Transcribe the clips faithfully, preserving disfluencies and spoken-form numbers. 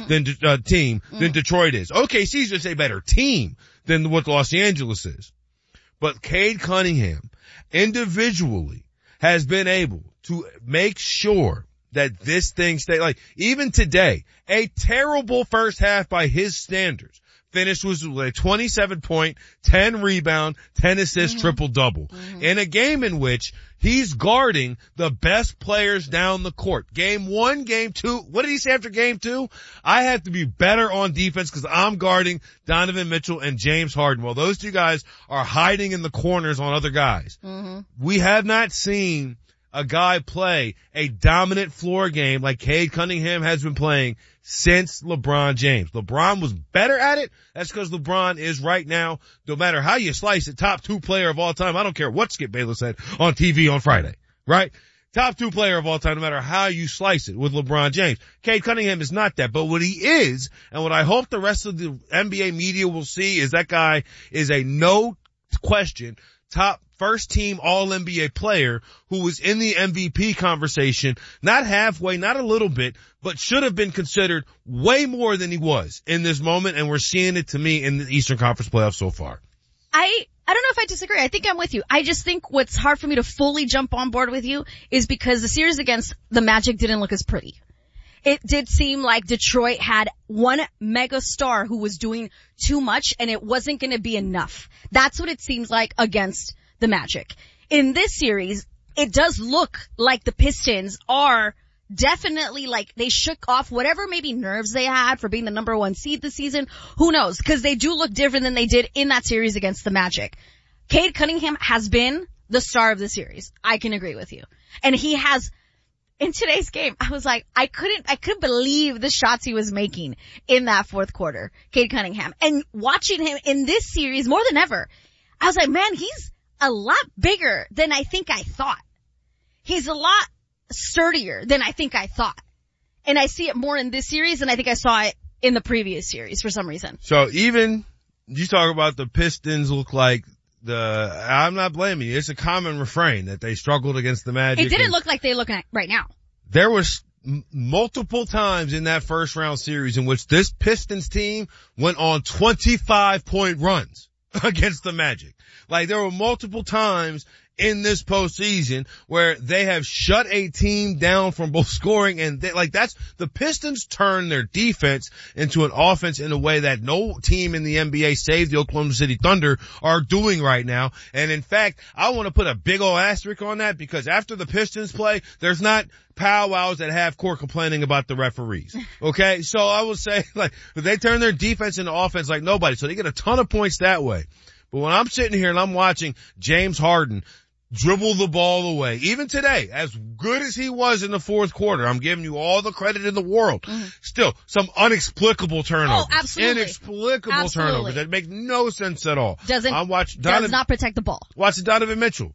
mm. than uh, team mm. than Detroit is. O K C's just a better team than what Los Angeles is. But Cade Cunningham individually has been able to make sure that this thing stay like even today, a terrible first half by his standards. Finished was a twenty-seven point, ten rebound, ten assist, mm-hmm. triple double mm-hmm. in a game in which he's guarding the best players down the court. Game one, game two. What did he say after game two? I have to be better on defense because I'm guarding Donovan Mitchell and James Harden. Well, those two guys are hiding in the corners on other guys. Mm-hmm. We have not seen a guy play a dominant floor game like Cade Cunningham has been playing since LeBron James. LeBron was better at it. That's because LeBron is right now, no matter how you slice it, top two player of all time. I don't care what Skip Bayless said on T V on Friday, right? Top two player of all time, no matter how you slice it with LeBron James. Cade Cunningham is not that, but what he is, and what I hope the rest of the N B A media will see is that guy is a no question top first team all N B A player who was in the M V P conversation, not halfway, not a little bit, but should have been considered way more than he was in this moment. And we're seeing it to me in the Eastern Conference playoffs so far. I, I don't know if I disagree. I think I'm with you. I just think what's hard for me to fully jump on board with you is because the series against the Magic didn't look as pretty. It did seem like Detroit had one mega star who was doing too much and it wasn't going to be enough. That's what it seems like against the Magic. In this series, it does look like the Pistons are definitely like they shook off whatever maybe nerves they had for being the number one seed this season. Who knows? Because they do look different than they did in that series against the Magic. Cade Cunningham has been the star of the series. I can agree with you. And he has, in today's game, I was like, I couldn't, I couldn't believe the shots he was making in that fourth quarter, Cade Cunningham. And watching him in this series more than ever, I was like, man, he's a lot bigger than I think I thought. He's a lot sturdier than I think I thought. And I see it more in this series than I think I saw it in the previous series for some reason. So even, you talk about the Pistons look like the, I'm not blaming you. It's a common refrain that they struggled against the Magic. It didn't look like they look at right now. There was m- multiple times in that first round series in which this Pistons team went on twenty-five point runs against the Magic. Like there were multiple times in this postseason where they have shut a team down from both scoring and they, like that's the Pistons turn their defense into an offense in a way that no team in the N B A save the Oklahoma City Thunder are doing right now. And in fact, I want to put a big old asterisk on that because after the Pistons play, there's not powwows at half court complaining about the referees. Okay. So I will say like they turn their defense into offense like nobody. So they get a ton of points that way. But when I'm sitting here and I'm watching James Harden dribble the ball away, even today, as good as he was in the fourth quarter, I'm giving you all the credit in the world. Mm-hmm. Still, some inexplicable turnovers. Oh, absolutely. Inexplicable absolutely. turnovers that make no sense at all. Doesn't, I'm watching does Donovan, not protect the ball. Watching Donovan Mitchell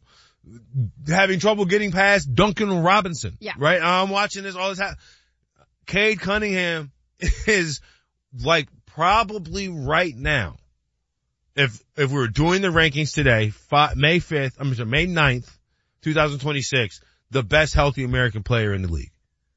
having trouble getting past Duncan Robinson. Yeah. Right? I'm watching this all this happen. Cade Cunningham is like probably right now, If, if we were doing the rankings today, five, May fifth, I'm sorry, May ninth, twenty twenty-six, the best healthy American player in the league.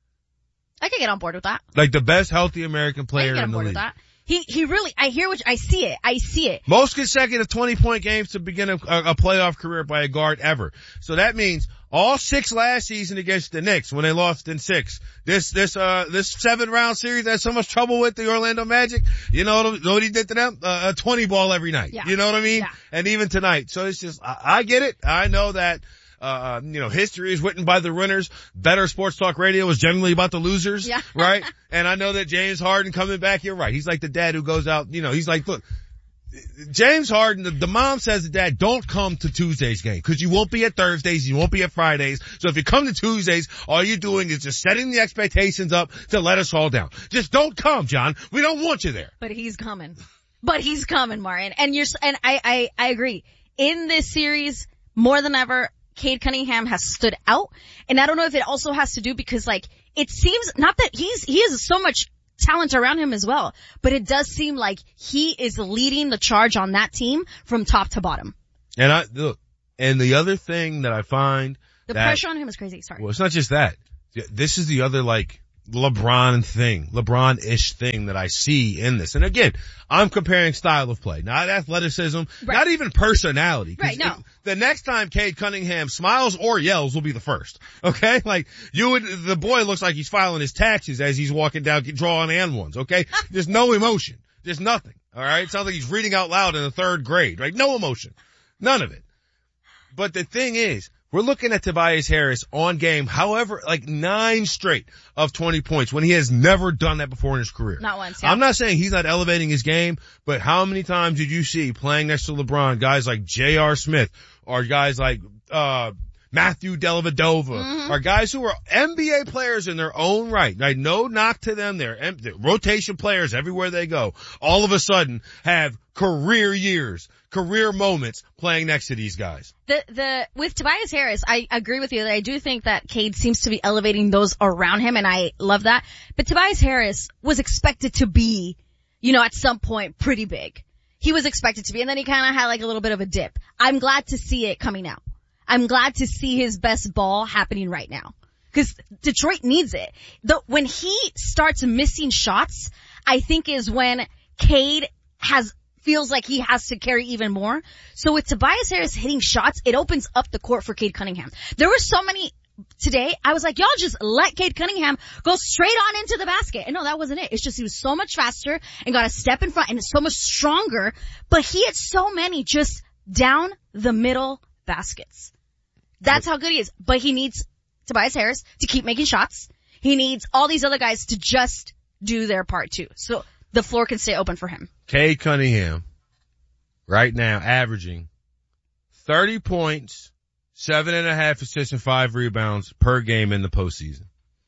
I can get on board with that. Like the best healthy American player I can get on in the board league. With that. He, he really, I hear what, I see it. I see it. Most consecutive twenty point games to begin a, a playoff career by a guard ever. So that means all six last season against the Knicks when they lost in six. This, this, uh, this seven round series that had so much trouble with the Orlando Magic. You know what, what he did to them? Uh, a twenty ball every night. Yeah. You know what I mean? Yeah. And even tonight. So it's just, I, I get it. I know that, uh, you know, history is written by the winners. Better Sports Talk Radio is generally about the losers. Yeah. Right? And I know that James Harden coming back, you're right. He's like the dad who goes out, you know, he's like, look, James Harden, the, the mom says to dad, don't come to Tuesday's game because you won't be at Thursdays, you won't be at Fridays. So if you come to Tuesdays, all you're doing is just setting the expectations up to let us all down. Just don't come, John. We don't want you there. But he's coming. But he's coming, Martin. And you're, and I, I, I agree. In this series, more than ever, Cade Cunningham has stood out. And I don't know if it also has to do because like, it seems not that he's, he has so much talent around him as well, but it does seem like he is leading the charge on that team from top to bottom. And I, look, and the other thing that I find the that, pressure on him is crazy. Sorry. Well, it's not just that. This is the other like LeBron thing, LeBron-ish thing that I see in this. And again, I'm comparing style of play, not athleticism, right. not even personality. Right, no. It, the next time Cade Cunningham smiles or yells will be the first. Okay? Like, you would, the boy looks like he's filing his taxes as he's walking down, drawing and ones, okay? There's no emotion. There's nothing. All right? It sounds like he's reading out loud in the third grade, right? No emotion. None of it. But the thing is, we're looking at Tobias Harris on game, however, like nine straight of twenty points when he has never done that before in his career. Not once, yeah. I'm not saying he's not elevating his game, but how many times did you see playing next to LeBron guys like J R. Smith or guys like, uh, Matthew Dellavedova mm-hmm. or guys who are N B A players in their own right. Right? No knock to them. They're, em- they're rotation players everywhere they go. All of a sudden have career years, career moments playing next to these guys. The, the, with Tobias Harris, I agree with you that I do think that Cade seems to be elevating those around him, and I love that. But Tobias Harris was expected to be, you know, at some point pretty big. He was expected to be, and then he kind of had like a little bit of a dip. I'm glad to see it coming out. I'm glad to see his best ball happening right now. Cause Detroit needs it. The, when he starts missing shots, I think is when Cade has, feels like he has to carry even more. So with Tobias Harris hitting shots, it opens up the court for Cade Cunningham. There were so many today, I was like, y'all just let Cade Cunningham go straight on into the basket. And no, that wasn't it. It's just he was so much faster and got a step in front and so much stronger, but he had so many just down the middle baskets. That's how good he is. But he needs Tobias Harris to keep making shots. He needs all these other guys to just do their part too. So the floor can stay open for him. Cade Cunningham, right now, averaging thirty points, seven and a half assists and five rebounds per game in the postseason.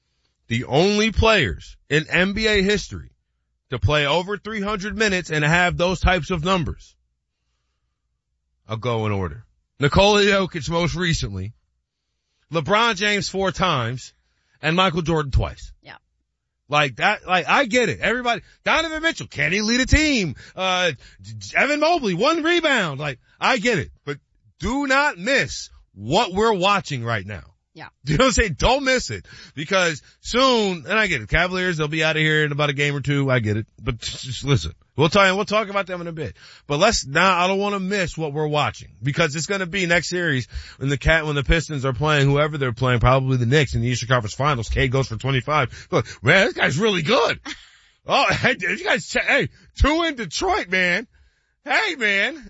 The only players in N B A history to play over three hundred minutes and have those types of numbers. I'll go in order. Nikola Jokic most recently, LeBron James four times, and Michael Jordan twice. Yeah. Like that, like I get it. Everybody, Donovan Mitchell, can he lead a team? Uh, Evan Mobley, one rebound. Like, I get it. But do not miss what we're watching right now. Yeah. Do you know what I'm saying? Don't miss it. Because soon, and I get it, Cavaliers, they'll be out of here in about a game or two. I get it. But just listen. We'll tell you, we'll talk about them in a bit. But let's now, I don't want to miss what we're watching. Because it's going to be next series when the cat, when the Pistons are playing whoever they're playing, probably the Knicks in the Eastern Conference Finals. Cade goes for twenty-five. Look, man, this guy's really good. Oh, hey, you guys, hey, two in Detroit, man. Hey, man.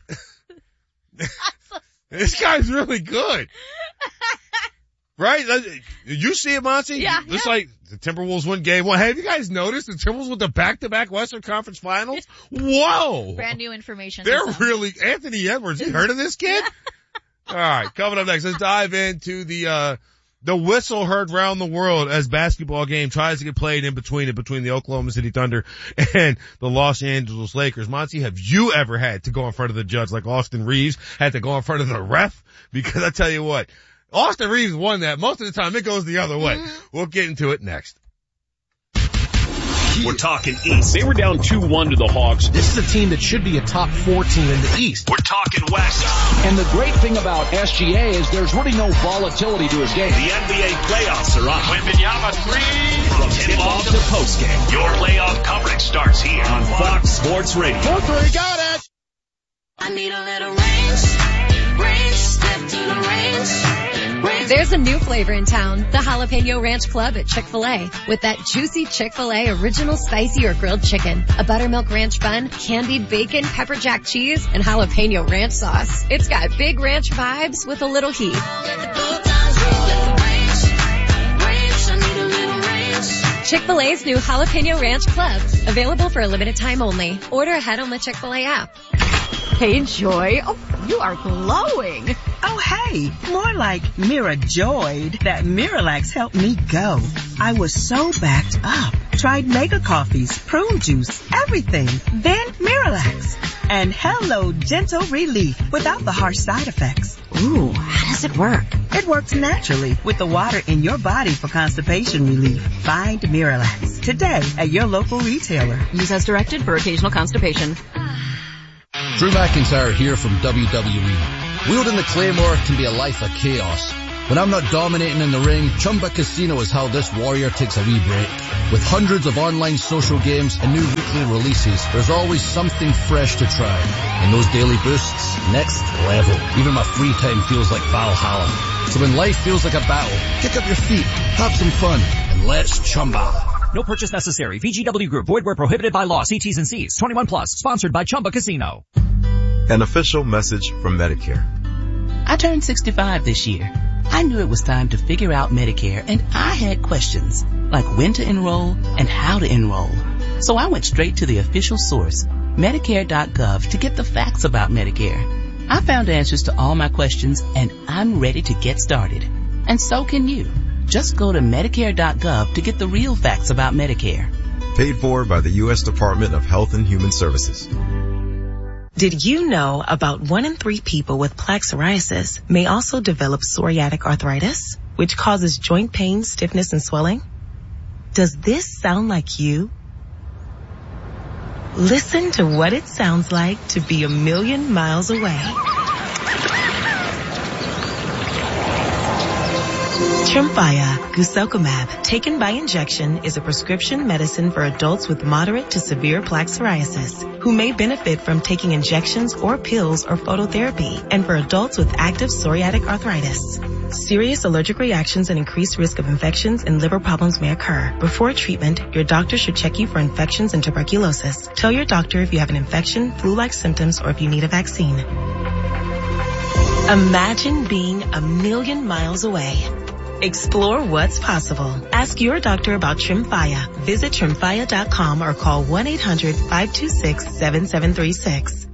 This guy's really good. Right? You see it, Monty? Yeah. Just yeah. like the Timberwolves win game one. Hey, have you guys noticed the Timberwolves with the back-to-back Western Conference Finals? Whoa. Brand new information. They're really, Anthony Edwards, you heard of this kid? All right, coming up next, let's dive into the, uh, the whistle heard round the world as basketball game tries to get played in between it, between the Oklahoma City Thunder and the Los Angeles Lakers. Monty, have you ever had to go in front of the judge like Austin Reeves had to go in front of the ref? Because I tell you what, Austin Reeves won that. Most of the time it goes the other way. Mm-hmm. We'll get into it next. We're talking East. They were down two one to the Hawks. This is a team that should be a top four team in the East. We're talking West. And the great thing about S G A is there's really no volatility to his game. The N B A playoffs are on. Wembanyama three. From tip-off to postgame, your playoff coverage starts here on Fox Sports Radio. Four three, got it! I need a little range. Range, step to the range. There's a new flavor in town, the Jalapeno Ranch Club at Chick-fil-A. With that juicy Chick-fil-A original spicy or grilled chicken, a buttermilk ranch bun, candied bacon, pepper jack cheese, and jalapeno ranch sauce. It's got big ranch vibes with a little heat. Chick-fil-A's new Jalapeno Ranch Club. Available for a limited time only. Order ahead on the Chick-fil-A app. Hey, Joy. Oh, you are glowing. Oh, hey. More like Mira joyed that Miralax helped me go. I was so backed up. Tried mega coffees, prune juice, everything. Then Miralax. And hello, gentle relief without the harsh side effects. Ooh, how does it work? It works naturally with the water in your body for constipation relief. Find Miralax today at your local retailer. Use as directed for occasional constipation. Drew McIntyre here from W W E. Wielding the Claymore can be a life of chaos. When I'm not dominating in the ring, Chumba Casino is how this warrior takes a wee break. With hundreds of online social games and new weekly releases, there's always something fresh to try. And those daily boosts, next level. Even my free time feels like Valhalla. So when life feels like a battle, kick up your feet, have some fun, and let's Chumba. No purchase necessary. V G W Group. Void where prohibited by law. See T's and C's. twenty-one plus. Sponsored by Chumba Casino. An official message from Medicare. I turned sixty-five this year. I knew it was time to figure out Medicare, and I had questions, like when to enroll and how to enroll. So I went straight to the official source, Medicare dot gov, to get the facts about Medicare. I found answers to all my questions, and I'm ready to get started. And so can you. Just go to Medicare dot gov to get the real facts about Medicare. Paid for by the U S Department of Health and Human Services. Did you know about one in three people with plaque psoriasis may also develop psoriatic arthritis, which causes joint pain, stiffness, and swelling? Does this sound like you? Listen to what it sounds like to be a million miles away. Tremfya, guselkumab, taken by injection, is a prescription medicine for adults with moderate to severe plaque psoriasis who may benefit from taking injections or pills or phototherapy, and for adults with active psoriatic arthritis. Serious allergic reactions and increased risk of infections and liver problems may occur. Before treatment, your doctor should check you for infections and tuberculosis. Tell your doctor if you have an infection, flu-like symptoms, or if you need a vaccine. Imagine being a million miles away. Explore what's possible. Ask your doctor about Tremfya. Visit Tremfya dot com or call one eight hundred five two six seven seven three six.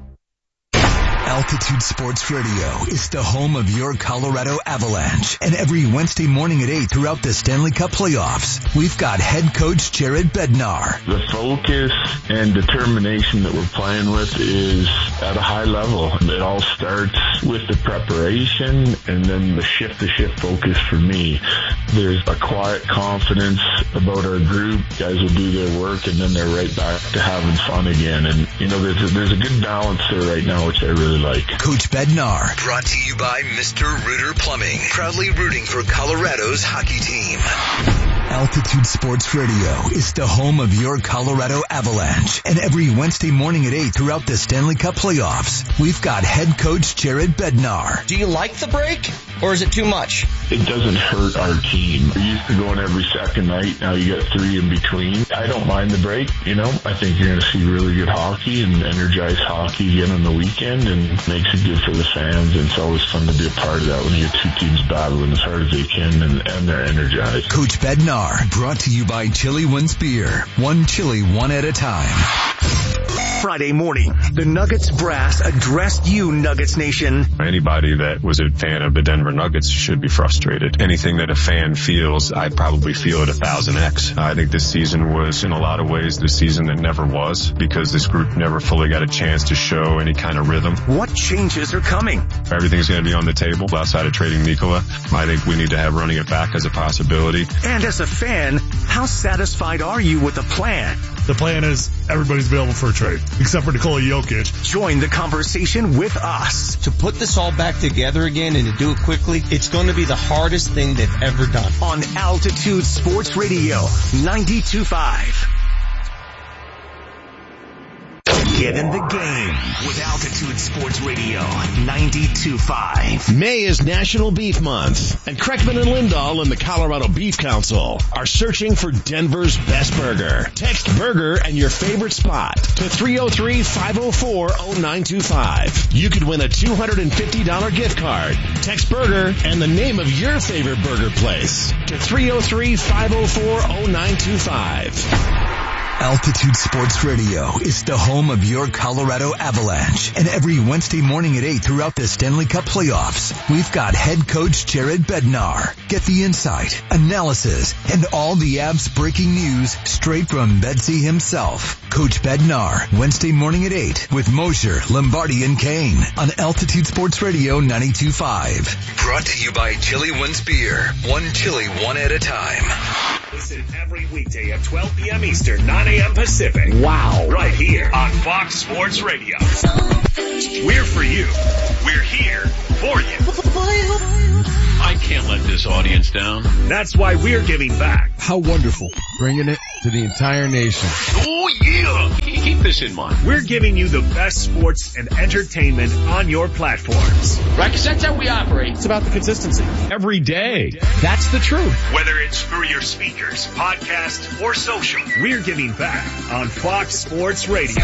Altitude Sports Radio is the home of your Colorado Avalanche. And every Wednesday morning at eight throughout the Stanley Cup playoffs, we've got head coach Jared Bednar. The focus and determination that we're playing with is at a high level. It all starts with the preparation and then the shift-to-shift focus for me. There's a quiet confidence about our group. Guys will do their work and then they're right back to having fun again. And, you know, there's a, there's a good balance there right now, which I really like. Coach Bednar, brought to you by Mister Rooter Plumbing, proudly rooting for Colorado's hockey team. Altitude Sports Radio is the home of your Colorado Avalanche. And every Wednesday morning at eight throughout the Stanley Cup playoffs, we've got head coach Jared Bednar. Do you like the break, or is it too much? It doesn't hurt our team. We used to going every second night. Now you got three in between. I don't mind the break, you know. I think you're going to see really good hockey and energized hockey again on the weekend, and makes it good for the fans. And it's always fun to be a part of that when you have two teams battling as hard as they can, and, and they're energized. Coach Bednar, brought to you by Chili Wins Beer. One chili, one at a time. Friday morning, the Nuggets brass addressed you, Nuggets Nation. Anybody that was a fan of the Denver Nuggets should be frustrated. Anything that a fan feels, I probably feel at a thousand X. I think this season was, in a lot of ways, the season that never was, because this group never fully got a chance to show any kind of rhythm. What changes are coming? Everything's going to be on the table outside of trading Nikola. I think we need to have running it back as a possibility. And as a fan, how satisfied are you with the plan? The plan is everybody's available for a trade, except for Nikola Jokic. Join the conversation with us. To put this all back together again and to do it quickly, it's going to be the hardest thing they've ever done. On Altitude Sports Radio, ninety-two point five. Get in the game with Altitude Sports Radio, ninety-two point five. May is National Beef Month, and Kreckman and Lindahl and the Colorado Beef Council are searching for Denver's best burger. Text burger and your favorite spot to three oh three, five oh four, oh nine two five. You could win a two hundred fifty dollars gift card. Text burger and the name of your favorite burger place to three oh three, five oh four, oh nine two five. Altitude Sports Radio is the home of your Colorado Avalanche. And every Wednesday morning at eight throughout the Stanley Cup playoffs, we've got head coach Jared Bednar. Get the insight, analysis, and all the Avs breaking news straight from Bedsy himself. Coach Bednar, Wednesday morning at eight with Mosher, Lombardi, and Kane on Altitude Sports Radio ninety-two point five. Brought to you by Chili Wins Beer. One chili, one at a time. Listen every weekday at twelve p.m. Eastern, nine a.m. Pacific. Wow. Right here on Fox Sports Radio. We're for you. We're here for you. I can't let this audience down. That's why we're giving back. How wonderful. Bringing it to the entire nation. Oh, yeah. Keep this in mind. We're giving you the best sports and entertainment on your platforms. Right, because that's how we operate. It's about the consistency. Every day. That's the truth. Whether it's through your speakers, podcast, or social, we're giving back on Fox Sports Radio.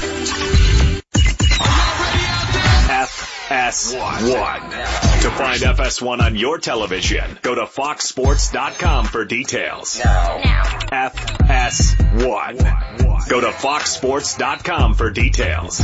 F S one. To find F S one on your television, go to fox sports dot com for details. F S one. Go to fox sports dot com for details.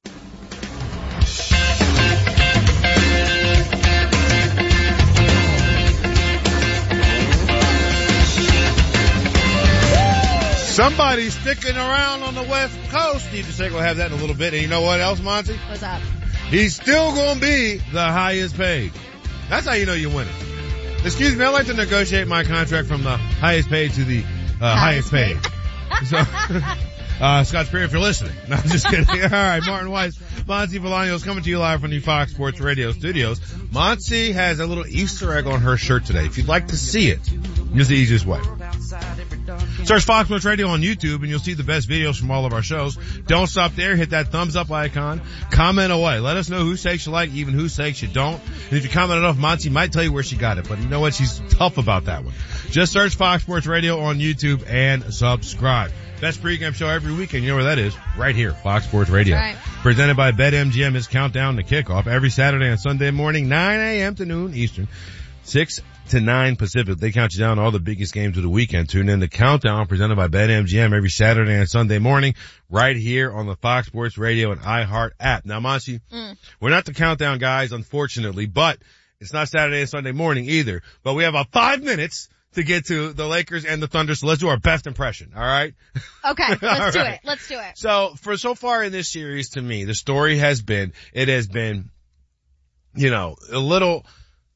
Somebody's sticking around on the West Coast. Steve DeSego will have that in a little bit. And you know what else, Monty? What's up? He's still going to be the highest paid. That's how you know you're winning. Excuse me, I'd like to negotiate my contract from the highest paid to the uh, highest, highest paid. paid. So, uh, Scott Spear, if you're listening. No, I'm just kidding. All right, Martin Weiss, Monty Bolaños coming to you live from the Fox Sports Radio studios. Monty has a little Easter egg on her shirt today. If you'd like to see it, here's the easiest way. Search Fox Sports Radio on YouTube and you'll see the best videos from all of our shows. Don't stop there. Hit that thumbs up icon. Comment away. Let us know whose sakes you like, even whose sakes you don't. And if you comment enough, Monty might tell you where she got it. But you know what? She's tough about that one. Just search Fox Sports Radio on YouTube and subscribe. Best pregame show every weekend. You know where that is? Right here, Fox Sports Radio. Right. Presented by BetMGM. Is Countdown to Kickoff every Saturday and Sunday morning, nine a.m. to noon Eastern, six to nine Pacific. They count you down all the biggest games of the weekend. Tune in to Countdown, presented by BetMGM every Saturday and Sunday morning, right here on the Fox Sports Radio and iHeart app. Now, Monty, mm. we're not the Countdown guys, unfortunately, but it's not Saturday and Sunday morning either. But we have about five minutes to get to the Lakers and the Thunder, so let's do our best impression, all right? Okay, let's all do right. it. Let's do it. So, for so far in this series, to me, the story has been, it has been, you know, a little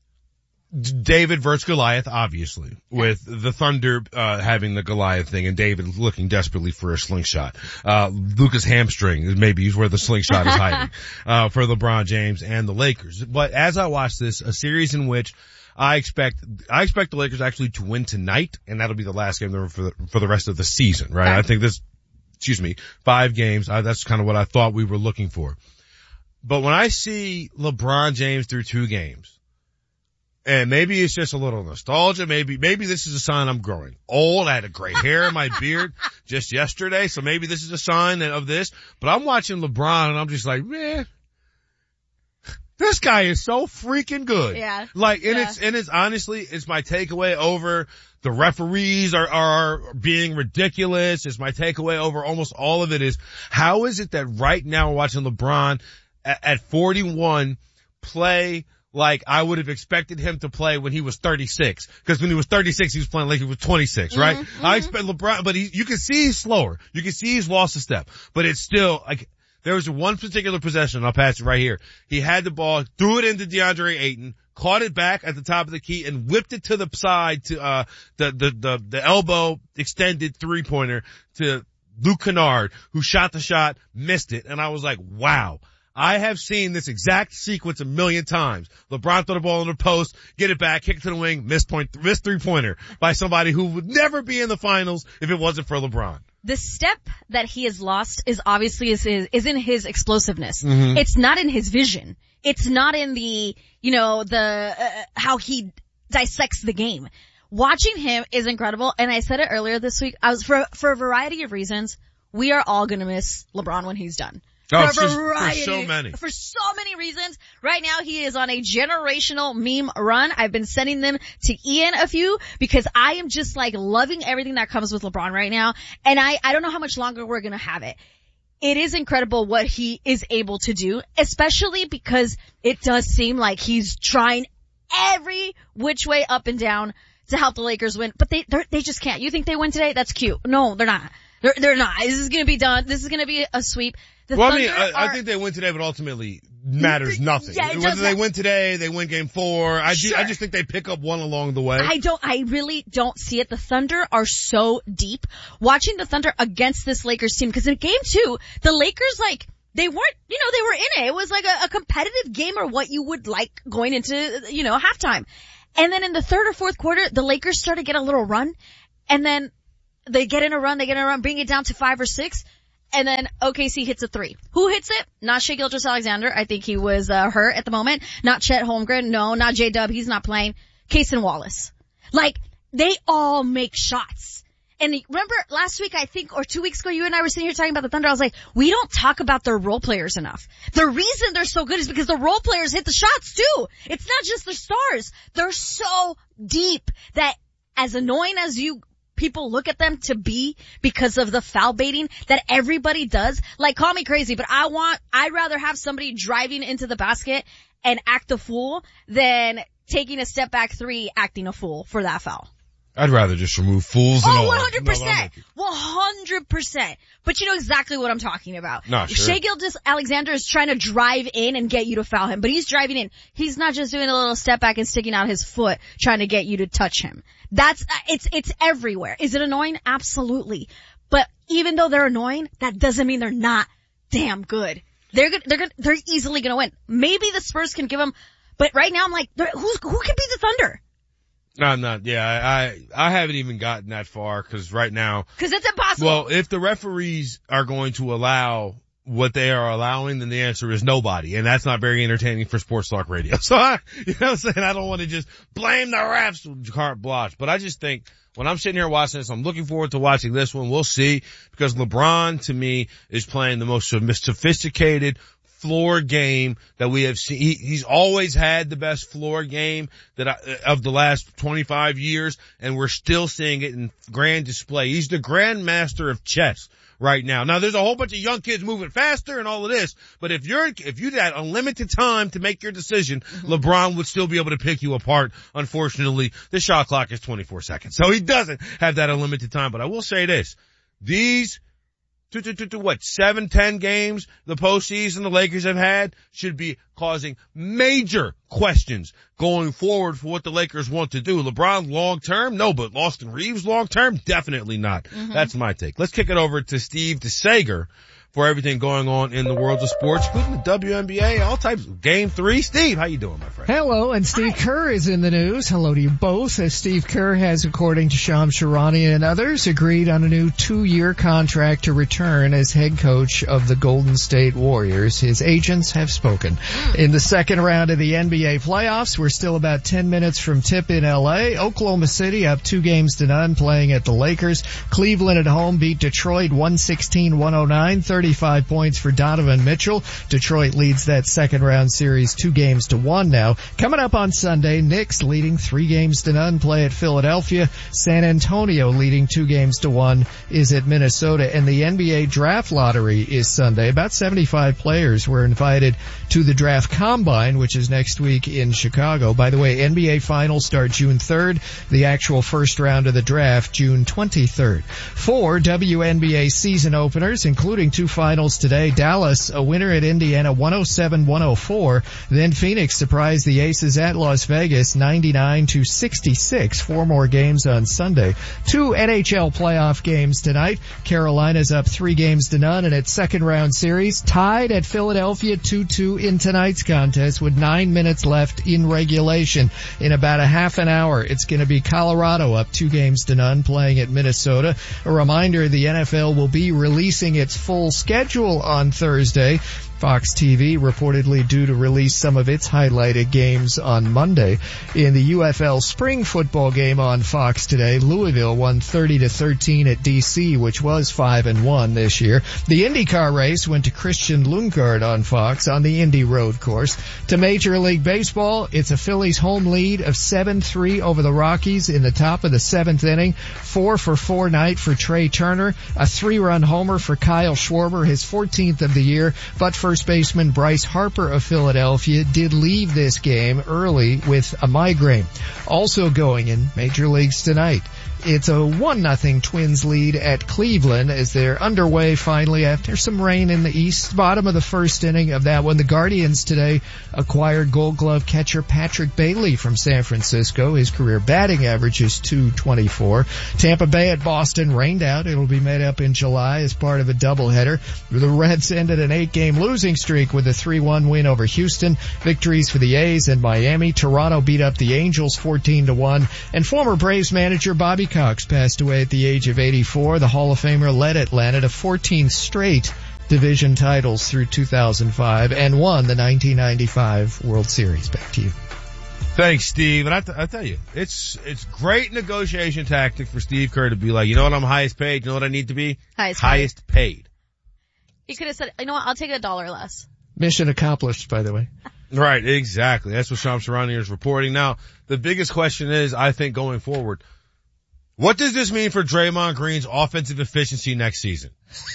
David versus Goliath, obviously, with the Thunder uh having the Goliath thing and David looking desperately for a slingshot. Uh Luka's hamstring, maybe he's where the slingshot is hiding, uh for LeBron James and the Lakers. But as I watch this, a series in which I expect, I expect the Lakers actually to win tonight, and that'll be the last game for the, for the rest of the season, right? Okay. I think this, excuse me, five games, uh, that's kind of what I thought we were looking for. But when I see LeBron James through two games, and maybe it's just a little nostalgia. Maybe, maybe this is a sign I'm growing old. I had a gray hair in my beard just yesterday. So maybe this is a sign of this, but I'm watching LeBron and I'm just like, man, this guy is so freaking good. Yeah. Like, and yeah. it's, and it's honestly, it's my takeaway over the referees are, are being ridiculous. It's my takeaway over almost all of it is how is it that right now we're watching LeBron at, at forty-one play like I would have expected him to play when he was thirty-six. Because when he was thirty-six, he was playing like he was twenty-six, right? Mm-hmm. I expect LeBron, but he, you can see he's slower. You can see he's lost a step. But it's still, like, there was one particular possession, I'll pass it right here. He had the ball, threw it into DeAndre Ayton, caught it back at the top of the key, and whipped it to the side to, uh, the, the, the, the elbow extended three-pointer to Luke Kennard, who shot the shot, missed it, and I was like, wow. I have seen this exact sequence a million times. LeBron throw the ball in the post, get it back, kick it to the wing, miss point, miss three-pointer by somebody who would never be in the finals if it wasn't for LeBron. The step that he has lost is obviously is, is, is in his explosiveness. Mm-hmm. It's not in his vision. It's not in the, you know, the, uh, how he dissects the game. Watching him is incredible. And I said it earlier this week. I was, for, for a variety of reasons, we are all gonna miss LeBron when he's done. Oh, for, for, variety, for so many. For so many reasons. Right now he is on a generational meme run. I've been sending them to Ian a few because I am just like loving everything that comes with LeBron right now. And I, I don't know how much longer we're going to have it. It is incredible what he is able to do, especially because it does seem like he's trying every which way up and down to help the Lakers win, but they, they just can't. You think they win today? That's cute. No, they're not. They're, they're not. This is going to be done. This is going to be a sweep. The well, I mean, Thunder I, are, I think they win today, but ultimately matters nothing. Yeah, Whether they win today, they win game four. I, sure. do, I just think they pick up one along the way. I don't, I really don't see it. The Thunder are so deep. Watching the Thunder against this Lakers team, because in game two, the Lakers like, they weren't, you know, they were in it. It was like a, a competitive game or what you would like going into, you know, halftime. And then in the third or fourth quarter, the Lakers started to get a little run. And then they get in a run, they get in a run, bring it down to five or six. And then O K C hits a three. Who hits it? Not Shai Gilgeous-Alexander. I think he was uh, hurt at the moment. Not Chet Holmgren. No, not J-Dub. He's not playing. Cason Wallace. Like, they all make shots. And remember last week, I think, or two weeks ago, you and I were sitting here talking about the Thunder. I was like, we don't talk about their role players enough. The reason they're so good is because the role players hit the shots too. It's not just the stars. They're so deep that as annoying as you people look at them to be because of the foul baiting that everybody does, like, call me crazy, but I want, I'd rather have somebody driving into the basket and act a fool than taking a step back three acting a fool for that foul. I'd rather just remove fools and all. Oh, one hundred percent. one hundred percent. But you know exactly what I'm talking about. No, sure. Shai Gilgeous-Alexander is trying to drive in and get you to foul him, but he's driving in. He's not just doing a little step back and sticking out his foot trying to get you to touch him. That's, it's, it's everywhere. Is it annoying? Absolutely. But even though they're annoying, that doesn't mean they're not damn good. They're good, they're good, they're easily gonna win. Maybe the Spurs can give them, but right now I'm like, who's, who can beat the Thunder? No, I'm not. Yeah, I, I haven't even gotten that far because right now. Because it's impossible. Well, if the referees are going to allow what they are allowing, then the answer is nobody. And that's not very entertaining for sports talk radio. So I, you know what I'm saying? I don't want to just blame the refs, carte blanche. But I just think when I'm sitting here watching this, I'm looking forward to watching this one. We'll see, because LeBron to me is playing the most sophisticated floor game that we have seen. He, he's always had the best floor game that I, of the last twenty-five years, and we're still seeing it in grand display. He's the grandmaster of chess right now. Now there's a whole bunch of young kids moving faster and all of this, but if you're, if you had unlimited time to make your decision, mm-hmm. LeBron would still be able to pick you apart. Unfortunately, the shot clock is twenty-four seconds, so he doesn't have that unlimited time. But I will say this, these To, to, to, to what, seven, ten games the postseason the Lakers have had should be causing major questions going forward for what the Lakers want to do. LeBron long term? No, but Austin Reeves long term? Definitely not. Mm-hmm. That's my take. Let's kick it over to Steve DeSager for everything going on in the world of sports, including the W N B A, all types of game three. Steve, how you doing, my friend? Hello, and Steve Hi. Kerr is in the news. Hello to you both, as Steve Kerr has, according to Shams Charania and others, agreed on a new two-year contract to return as head coach of the Golden State Warriors. His agents have spoken. In the second round of the N B A playoffs, we're still about ten minutes from tip in L A. Oklahoma City up two games to none, playing at the Lakers. Cleveland at home beat Detroit one sixteen to one oh nine. thirty-five points for Donovan Mitchell. Detroit leads that second round series two games to one now. Coming up on Sunday, Knicks leading three games to none play at Philadelphia. San Antonio leading two games to one is at Minnesota. And the N B A draft lottery is Sunday. About seventy-five players were invited to the draft combine, which is next week in Chicago. By the way, N B A finals start June third. The actual first round of the draft, June twenty-third. Four W N B A season openers, including two finals today. Dallas, a winner at Indiana, one oh seven to one oh four. Then Phoenix surprised the Aces at Las Vegas, ninety-nine to sixty-six. Four more games on Sunday. Two N H L playoff games tonight. Carolina's up three games to none in its second round series, tied at Philadelphia two two in tonight's contest with nine minutes left in regulation. In about a half an hour, it's going to be Colorado up two games to none playing at Minnesota. A reminder, the N F L will be releasing its full schedule on Thursday. Fox T V reportedly due to release some of its highlighted games on Monday. In the U F L spring football game on Fox today, Louisville won thirty to thirteen at D C, which was five and one this year. The IndyCar race went to Christian Lundgaard on Fox on the Indy Road course. To Major League Baseball, it's a Phillies home lead of seven three over the Rockies in the top of the seventh inning. Four for four night for Trey Turner. A three-run homer for Kyle Schwarber, his fourteenth of the year, but for First baseman Bryce Harper of Philadelphia did leave this game early with a migraine. Also going in Major Leagues tonight, It's a one nothing Twins lead at Cleveland as they're underway finally after some rain in the east. Bottom of the first inning of that one. The Guardians today acquired Gold Glove catcher Patrick Bailey from San Francisco. His career batting average is two twenty-four. Tampa Bay at Boston rained out. It'll be made up in July as part of a doubleheader. The Reds ended an eight-game losing streak with a three one win over Houston. Victories for the A's and Miami. Toronto beat up the Angels fourteen to one. And former Braves manager Bobby Cox passed away at the age of eighty-four. The Hall of Famer led Atlanta to fourteen straight division titles through two thousand five and won the nineteen ninety-five World Series. Back to you. Thanks, Steve. And I, th- I tell you, it's it's great negotiation tactic for Steve Kerr to be like, you know what, I'm highest paid. You know what I need to be? Highest, highest paid. He could have said, you know what, I'll take a dollar less. Mission accomplished, by the way. Right, exactly. That's what Shams Charania is reporting. Now, the biggest question is, I think, going forward, what does this mean for Draymond Green's offensive efficiency next season?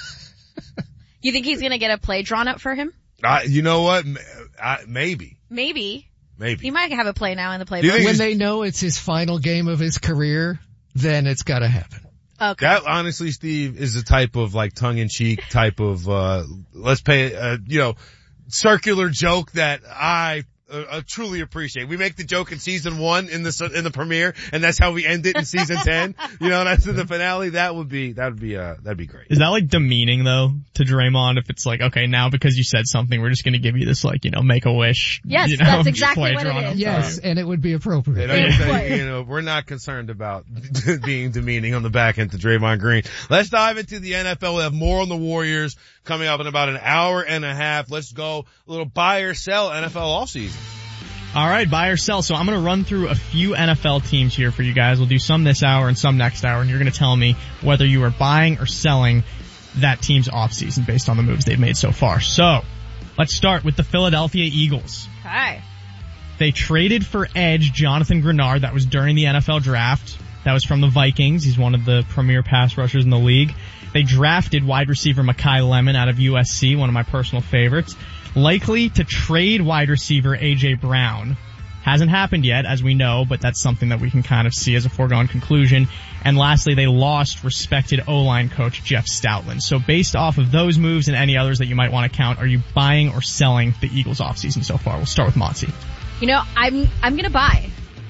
You think he's going to get a play drawn up for him? Uh, you know what? Uh, maybe. Maybe. Maybe. He might have a play now in the playbook. When they know it's his final game of his career, then it's got to happen. Okay. That honestly, Steve, is the type of like tongue-in-cheek type of, uh, let's pay, uh, you know, circular joke that I uh, uh, truly appreciate. We make the joke in season one in the, in the premiere, and that's how we end it in season ten. You know, that's in the finale. That would be, that would be, uh, that'd be great. Is that like demeaning though to Draymond if it's like, okay, now because you said something, we're just gonna give you this like, you know, make a wish. Yes, you know, that's exactly what it is. Yes, and it would be appropriate. You know, you know, we're not concerned about being demeaning on the back end to Draymond Green. Let's dive into the N F L. We have more on the Warriors coming up in about an hour and a half. Let's go a little buy or sell N F L offseason. All right, buy or sell. So I'm going to run through a few N F L teams here for you guys. We'll do some this hour and some next hour, and you're going to tell me whether you are buying or selling that team's offseason based on the moves they've made so far. So let's start with the Philadelphia Eagles. Hi. They traded for edge Jonathan Grenard. That was during the N F L draft. That was from the Vikings. He's one of the premier pass rushers in the league. They drafted wide receiver Mekhi Lemon out of U S C, one of my personal favorites. Likely to trade wide receiver A J Brown. Hasn't happened yet, as we know, but that's something that we can kind of see as a foregone conclusion. And lastly, they lost respected O-line coach Jeff Stoutland. So based off of those moves and any others that you might want to count, are you buying or selling the Eagles offseason so far? We'll start with Monty. You know, I'm I'm gonna buy.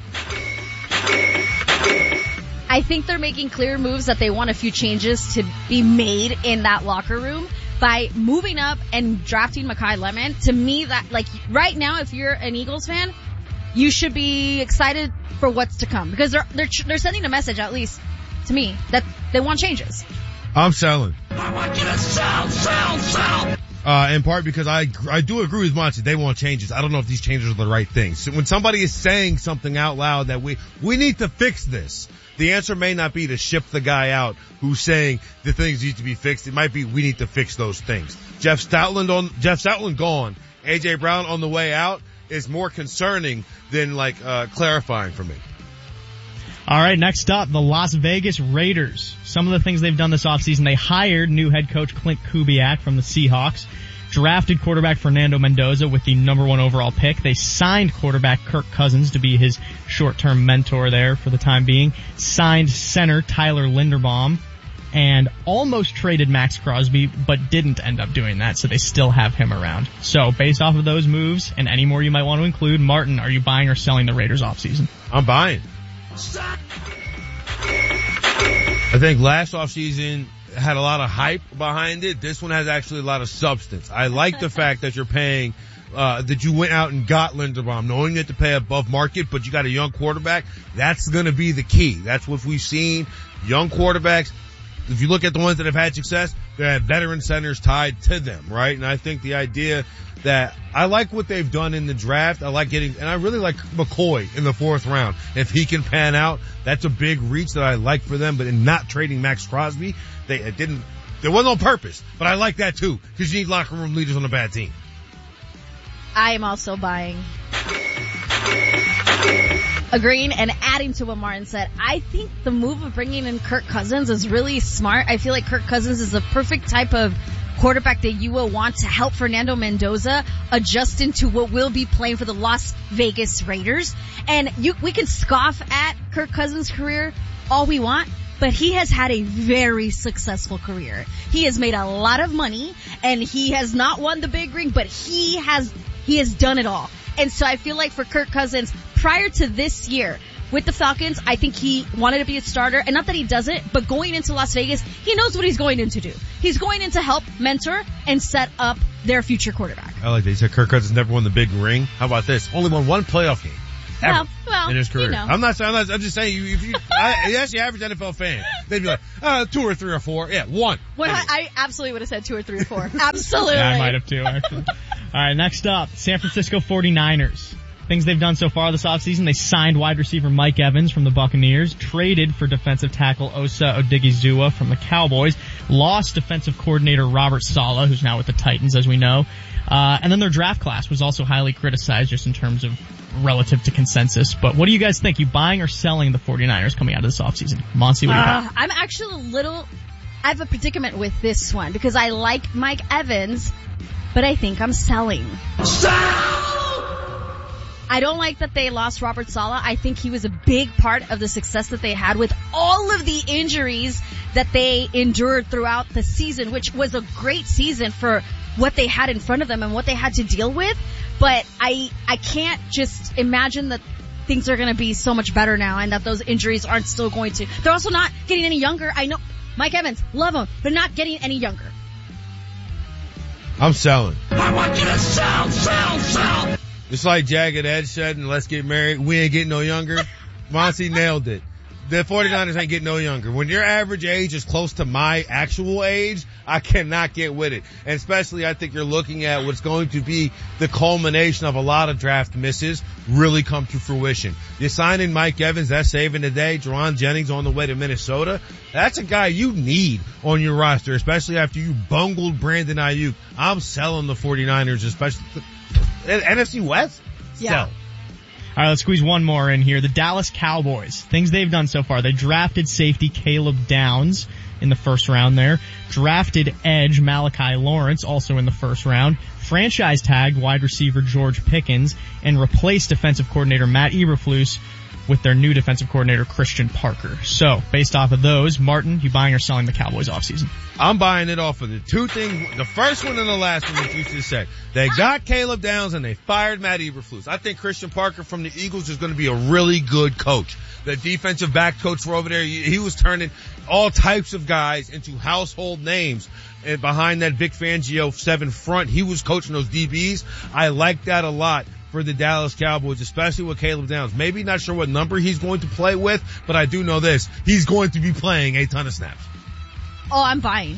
I think they're making clear moves that they want a few changes to be made in that locker room. By moving up and drafting Mekhi Lemon, to me that, like, right now, if you're an Eagles fan, you should be excited for what's to come. Because they're, they're, they're sending a message, at least to me, that they want changes. I'm selling. I want you to sell, sell, sell. Uh, in part because I, I do agree with Monty. They want changes. I don't know if these changes are the right things. So when somebody is saying something out loud that we, we need to fix this, the answer may not be to ship the guy out who's saying the things need to be fixed. It might be we need to fix those things. Jeff Stoutland on, Jeff Stoutland gone. A J Brown on the way out is more concerning than like, uh, clarifying for me. All right, next up, the Las Vegas Raiders. Some of the things they've done this offseason, they hired new head coach Clint Kubiak from the Seahawks, drafted quarterback Fernando Mendoza with the number one overall pick. They signed quarterback Kirk Cousins to be his short-term mentor there for the time being, signed center Tyler Linderbaum, and almost traded Max Crosby, but didn't end up doing that, so they still have him around. So based off of those moves, and any more you might want to include, Martin, are you buying or selling the Raiders offseason? I'm buying. I think last offseason had a lot of hype behind it. This one has actually a lot of substance. I like the fact that you're paying, uh, that you went out and got Linderbaum, knowing you have to pay above market, but you got a young quarterback. That's going to be the key. That's what we've seen. Young quarterbacks, if you look at the ones that have had success, they have veteran centers tied to them, right? And I think the idea that I like what they've done in the draft. I like getting, and I really like McCoy in the fourth round. If he can pan out, that's a big reach that I like for them. But in not trading Max Crosby, they it didn't, it wasn't on purpose. But I like that too, because you need locker room leaders on a bad team. I am also buying. Agreeing and adding to what Martin said, I think the move of bringing in Kirk Cousins is really smart. I feel like Kirk Cousins is the perfect type of quarterback that you will want to help Fernando Mendoza adjust into what will be playing for the Las Vegas Raiders. And you, we can scoff at Kirk Cousins' career all we want, but he has had a very successful career. He has made a lot of money, and he has not won the big ring, but he has, he has done it all. And so I feel like for Kirk Cousins, prior to this year, with the Falcons, I think he wanted to be a starter, and not that he doesn't, but going into Las Vegas, he knows what he's going in to do. He's going in to help mentor and set up their future quarterback. I like that. You said Kirk Cousins never won the big ring. How about this? Only won one playoff game. Ever well, well, in his career. You know. I'm not saying, I'm, not, I'm just saying, you, if you, I, you ask the average N F L fan, they'd be like, uh, two or three or four. Yeah, one. What I, I absolutely would have said two or three or four. Absolutely. Yeah, I might have too, actually. All right, next up, San Francisco forty-niners. Things they've done so far this offseason, they signed wide receiver Mike Evans from the Buccaneers, traded for defensive tackle Osa Odigizua from the Cowboys, lost defensive coordinator Robert Saleh, who's now with the Titans, as we know. Uh, and then their draft class was also highly criticized just in terms of relative to consensus. But what do you guys think? You buying or selling the forty-niners coming out of this offseason? Monty, what do you uh, got? I'm actually a little, I have a predicament with this one because I like Mike Evans, but I think I'm selling. Sell! I don't like that they lost Robert Saleh. I think he was a big part of the success that they had with all of the injuries that they endured throughout the season, which was a great season for what they had in front of them and what they had to deal with. But I, I can't just imagine that things are going to be so much better now and that those injuries aren't still going to. They're also not getting any younger. I know Mike Evans, love him, but not getting any younger. I'm selling. I want you to sell, sell, sell. Just like Jagged Edge said in Let's Get Married, we ain't getting no younger. Monty nailed it. The forty-niners ain't getting no younger. When your average age is close to my actual age, I cannot get with it. And especially I think you're looking at what's going to be the culmination of a lot of draft misses really come to fruition. You're signing Mike Evans, that's saving the day. Jaron Jennings on the way to Minnesota. That's a guy you need on your roster, especially after you bungled Brandon Ayuk. I'm selling the forty-niners, especially N F C West? Yeah. Sell. All right, let's squeeze one more in here. The Dallas Cowboys. Things they've done so far. They drafted safety Caleb Downs in the first round there. Drafted edge Malachi Lawrence also in the first round. Franchise tagged wide receiver George Pickens and replaced defensive coordinator Matt Eberflus with their new defensive coordinator Christian Parker. So, based off of those, Martin, you buying or selling the Cowboys offseason? I'm buying it off of the two things, the first one and the last one that you just said. They got Caleb Downs and they fired Matt Eberflus. I think Christian Parker from the Eagles is going to be a really good coach. The defensive back coach for over there, he was turning all types of guys into household names. And behind that Vic Fangio seven front, he was coaching those D Bs. I like that a lot for the Dallas Cowboys, especially with Caleb Downs. Maybe not sure what number he's going to play with, but I do know this. He's going to be playing a ton of snaps. Oh, I'm buying.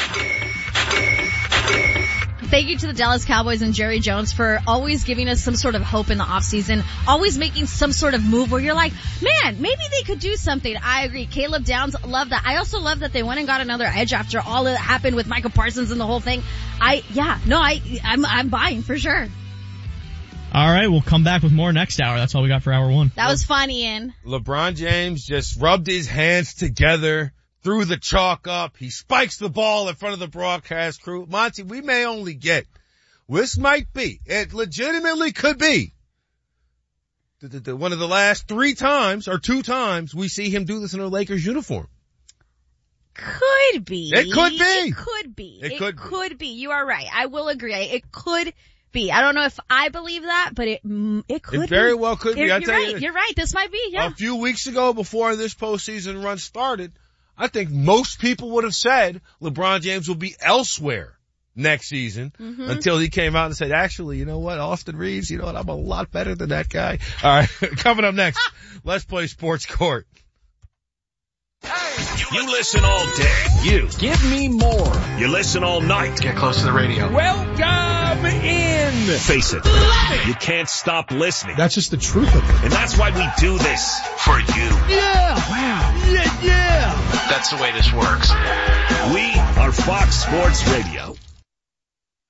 Thank you to the Dallas Cowboys and Jerry Jones for always giving us some sort of hope in the offseason, always making some sort of move where you're like, man, maybe they could do something. I agree. Caleb Downs, love that. I also love that they went and got another edge after all that happened with Micah Parsons and the whole thing. I, yeah, no, I, I'm, I'm buying for sure. All right, we'll come back with more next hour. That's all we got for hour one. That was fun, Ian. LeBron James just rubbed his hands together, threw the chalk up. He spikes the ball in front of the broadcast crew. Monty, we may only get, this might be, it legitimately could be, the, the, the, one of the last three times or two times we see him do this in a Lakers uniform. Could be. It could be. It could be. It, it could, could be. You are right. I will agree. It could be. I don't know if I believe that, but it it could be. It very well could be. You're, I you're tell right. you, You're right. This might be, yeah. A few weeks ago, before this postseason run started, I think most people would have said LeBron James will be elsewhere next season mm-hmm. until he came out and said, actually, you know what, Austin Reeves, you know what, I'm a lot better than that guy. All right, coming up next, let's play Sports Court. You listen all day. You. Give me more. You listen all night. Get close to the radio. Welcome in. Face it. You can't stop listening. That's just the truth of it. And that's why we do this for you. Yeah. Wow. Yeah, yeah. That's the way this works. We are Fox Sports Radio.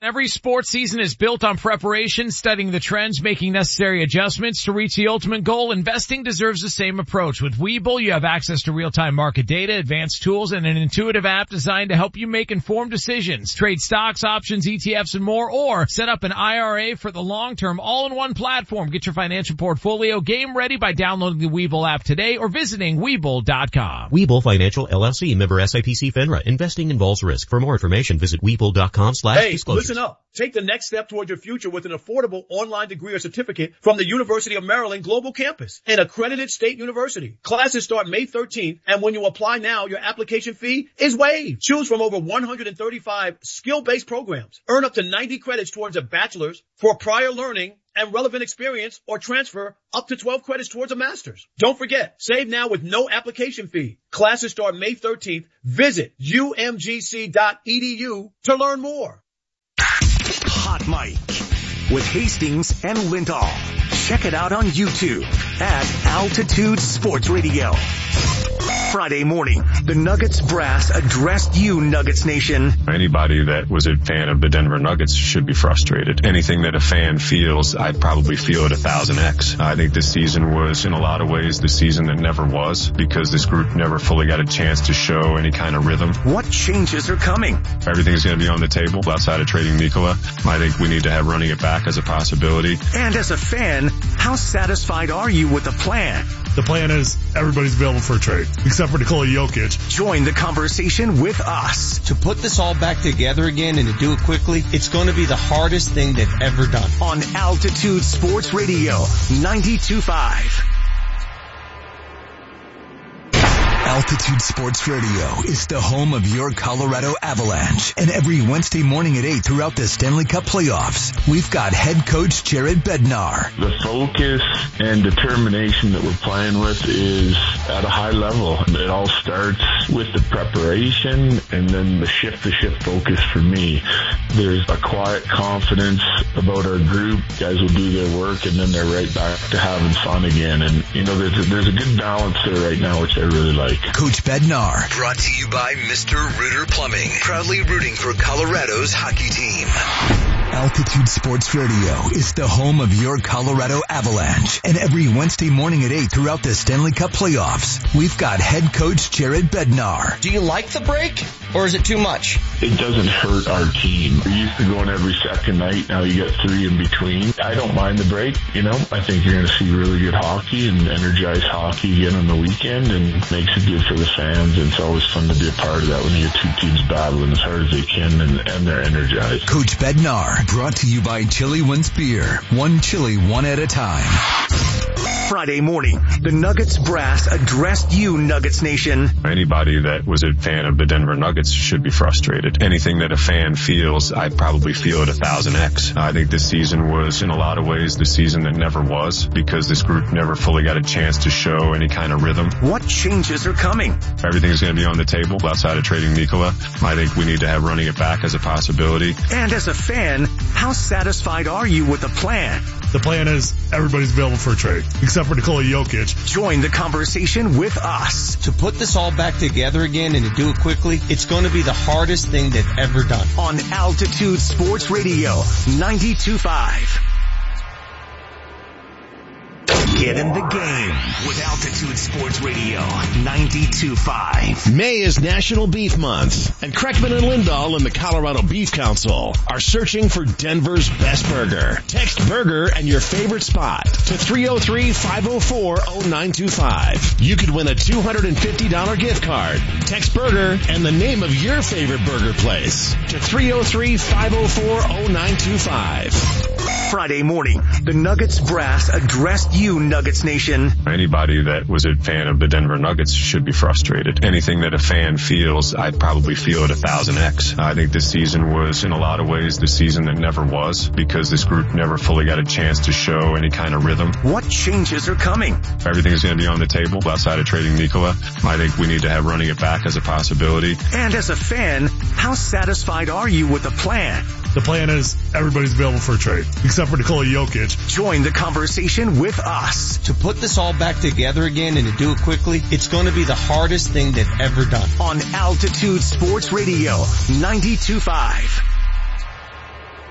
Every sports season is built on preparation, studying the trends, making necessary adjustments to reach the ultimate goal. Investing deserves the same approach. With Webull, you have access to real-time market data, advanced tools, and an intuitive app designed to help you make informed decisions. Trade stocks, options, E T Fs, and more, or set up an I R A for the long term, all in one platform. Get your financial portfolio game ready by downloading the Webull app today or visiting Webull dot com. Webull Financial L L C, member S I P C FINRA. Investing involves risk. For more information, visit Webull dot com slash disclosures. Listen up. Take the next step toward your future with an affordable online degree or certificate from the University of Maryland Global Campus, an accredited state university. Classes start May thirteenth, and when you apply now, your application fee is waived. Choose from over one hundred thirty-five skill-based programs. Earn up to ninety credits towards a bachelor's for prior learning and relevant experience, or transfer up to twelve credits towards a master's. Don't forget, save now with no application fee. Classes start May thirteenth. Visit U M G C dot E D U to learn more. Hot Mic with Hastings and Lindahl. Check it out on YouTube at Altitude Sports Radio. Friday morning, the Nuggets brass addressed you, Nuggets Nation. Anybody that was a fan of the Denver Nuggets should be frustrated. Anything that a fan feels, I probably feel at a thousand X. I think this season was, in a lot of ways, the season that never was, because this group never fully got a chance to show any kind of rhythm. What changes are coming? Everything's going to be on the table outside of trading Nikola. I think we need to have running it back as a possibility. And as a fan, how satisfied are you with the plan? The plan is everybody's available for a trade, except for Nikola Jokic. Join the conversation with us. To put this all back together again and to do it quickly, it's going to be the hardest thing they've ever done. On Altitude Sports Radio, ninety-two point five. Altitude Sports Radio is the home of your Colorado Avalanche. And every Wednesday morning at eight throughout the Stanley Cup playoffs, we've got head coach Jared Bednar. The focus and determination that we're playing with is at a high level. It all starts with the preparation and then the shift-to-shift focus for me. There's a quiet confidence about our group. Guys will do their work and then they're right back to having fun again. And, you know, there's a, there's a good balance there right now, which I really like. Coach Bednar. Brought to you by Mister Rooter Plumbing. Proudly rooting for Colorado's hockey team. Altitude Sports Radio is the home of your Colorado Avalanche. And every Wednesday morning at eight throughout the Stanley Cup playoffs, we've got head coach Jared Bednar. Do you like the break, or is it too much? It doesn't hurt our team. We used to going every second night. Now you get three in between. I don't mind the break. You know, I think you're going to see really good hockey and energized hockey again on the weekend, and makes it good for the fans. And it's always fun to be a part of that when you get two teams battling as hard as they can, and, and they're energized. Coach Bednar, brought to you by Chili Wins Beer. One chili, one at a time. Friday morning, the Nuggets brass addressed you, Nuggets Nation. Anybody that was a fan of the Denver Nuggets should be frustrated. Anything that a fan feels, I probably feel at a thousand X. I think this season was, in a lot of ways, the season that never was, because this group never fully got a chance to show any kind of rhythm. What changes are coming? Everything's going to be on the table outside of trading Nikola. I think we need to have running it back as a possibility. And as a fan, how satisfied are you with the plan? The plan is everybody's available for a trade, except for Nikola Jokic. Join the conversation with us. To put this all back together again and to do it quickly, it's going to be the hardest thing they've ever done. On Altitude Sports Radio, ninety-two point five. Get in the game with Altitude Sports Radio, ninety-two point five. May is National Beef Month, and Kreckman and Lindahl and the Colorado Beef Council are searching for Denver's best burger. Text burger and your favorite spot to three oh three, five oh four, oh nine two five. You could win a two hundred fifty dollars gift card. Text burger and the name of your favorite burger place to three oh three, five oh four, oh nine two five. Friday morning, the Nuggets brass addressed you, Nuggets Nation. Anybody that was a fan of the Denver Nuggets should be frustrated. Anything that a fan feels, I probably feel at a thousand X. I think this season was, in a lot of ways, the season that never was, because this group never fully got a chance to show any kind of rhythm. What changes are coming? Everything's going to be on the table outside of trading Nikola. I think we need to have running it back as a possibility. And as a fan, how satisfied are you with the plan? The plan is everybody's available for a trade, except for Nikola Jokic. Join the conversation with us. To put this all back together again and to do it quickly, it's going to be the hardest thing they've ever done. On Altitude Sports Radio, ninety-two point five.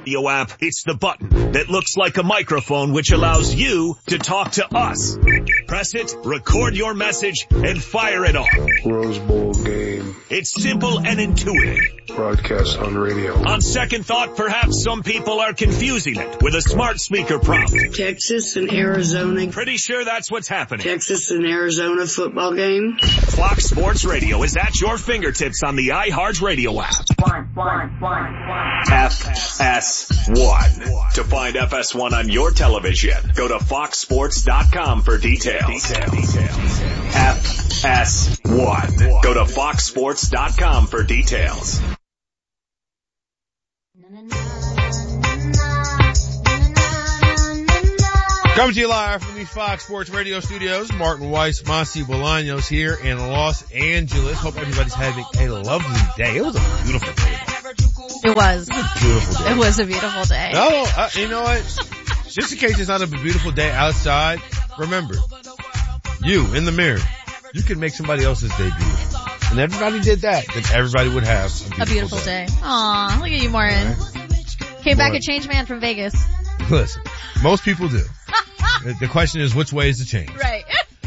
Radio app, it's the button that looks like a microphone which allows you to talk to us. Press it, record your message, and fire it off. Rose Bowl game. It's simple and intuitive. Broadcast on radio. On second thought, perhaps some people are confusing it with a smart speaker prompt. Texas and Arizona. Pretty sure that's what's happening. Texas and Arizona football game. Fox Sports Radio is at your fingertips on the iHeart Radio app. One, one, one, one. F S one. To find F S one on your television, go to fox sports dot com for details. F S one. Go to fox sports dot com for details. Coming to you live from the Fox Sports Radio studios, Martin Weiss, Masi Bolaños here in Los Angeles. Hope everybody's having a lovely day. It was a beautiful day. It was. It was a beautiful day. It was a beautiful day. No, uh, you know what? Just in case it's not a beautiful day outside, remember, you in the mirror, you can make somebody else's day beautiful. And everybody did that, then everybody would have a beautiful, a beautiful day. day. Aw, look at you, Martin. Right. Came back a changed man from Vegas. Listen, most people do. The question is, which way is the change? Right.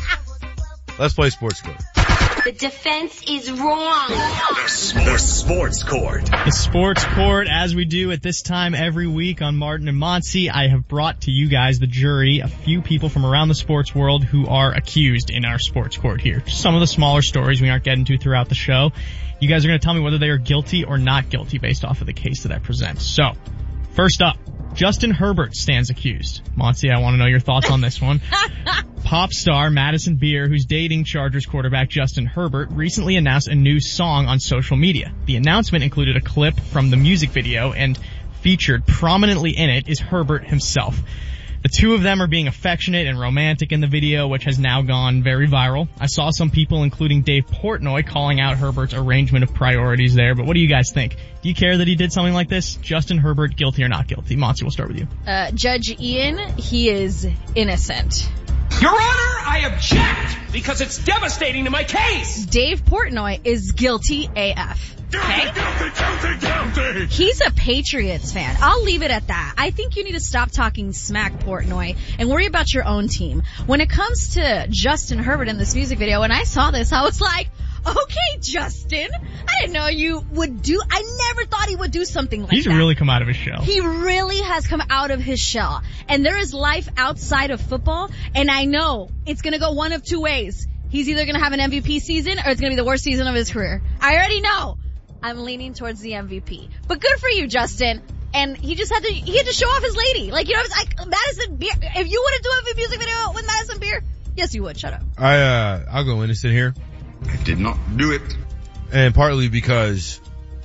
Let's play Sports Court. The defense is wrong. The, the Sports Court. The Sports Court, as we do at this time every week on Martin and Monty, I have brought to you guys, the jury, a few people from around the sports world who are accused in our Sports Court here. Some of the smaller stories we aren't getting to throughout the show. You guys are going to tell me whether they are guilty or not guilty based off of the case that I present. So, first up, Justin Herbert stands accused. Monty, I want to know your thoughts on this one. Pop star Madison Beer, who's dating Chargers quarterback Justin Herbert, recently announced a new song on social media. The announcement included a clip from the music video, and featured prominently in it is Herbert himself. The two of them are being affectionate and romantic in the video, which has now gone very viral. I saw some people, including Dave Portnoy, calling out Herbert's arrangement of priorities there, but what do you guys think? Do you care that he did something like this? Justin Herbert, guilty or not guilty? Monty, we'll start with you. Uh, Judge Ian, he is innocent. Your Honor, I object because it's devastating to my case. Dave Portnoy is guilty A F. Okay? Guilty, guilty, guilty. He's a Patriots fan. I'll leave it at that. I think you need to stop talking smack, Portnoy, and worry about your own team. When it comes to Justin Herbert in this music video, when I saw this, I was like, okay, Justin, I didn't know you would do, I never thought he would do something like He's that. He's really come out of his shell. He really has come out of his shell. And there is life outside of football, and I know it's gonna go one of two ways. He's either gonna have an M V P season, or it's gonna be the worst season of his career. I already know. I'm leaning towards the M V P. But good for you, Justin. And he just had to, he had to show off his lady. Like, you know, it's like Madison Beer. If you wouldn't do a music video with Madison Beer, yes, you would. Shut up. I, uh, I'll go innocent here. I did not do it. And partly because,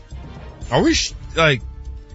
are we, sh- like,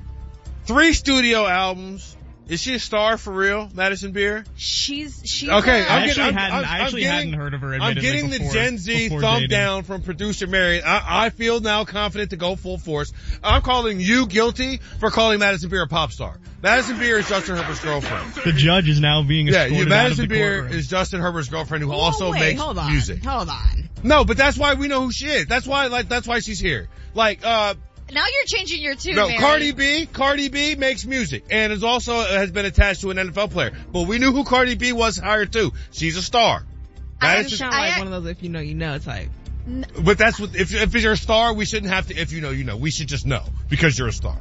three studio albums? Is she a star for real, Madison Beer? She's, she's okay. A, I'm I actually, getting, hadn't, I'm, I actually I'm hadn't getting, heard of her. I'm getting before, the Gen Z thumb dating. down from producer Mary. I, I feel now confident to go full force. I'm calling you guilty for calling Madison Beer a pop star. Madison Beer is Justin Herbert's girlfriend. The judge is now being escorted yeah, out Madison of the Beer courtroom. is Justin Herbert's girlfriend who Whoa, also wait, makes hold on, music. Hold on. No, but that's why we know who she is. That's why, like, that's why she's here. Like, uh, now you're changing your tune, No, Mary. Cardi B, Cardi B makes music and is also, has been attached to an N F L player. But we knew who Cardi B was hired to. She's a star. I That just is sound just, like I- one of those if you know, you know type. but that's what, if, if you're a star, we shouldn't have to, if you know, you know. We should just know because you're a star.